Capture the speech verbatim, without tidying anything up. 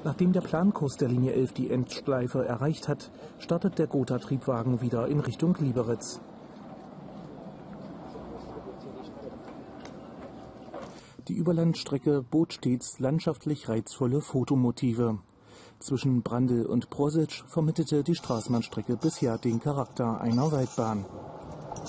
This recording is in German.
Nachdem der Plankurs der Linie elf die Endschleife erreicht hat, startet der Gotha-Triebwagen wieder in Richtung Lieberitz. Die Überlandstrecke bot stets landschaftlich reizvolle Fotomotive. Zwischen Brandl und Brosic vermittelte die Straßenbahnstrecke bisher den Charakter einer Waldbahn.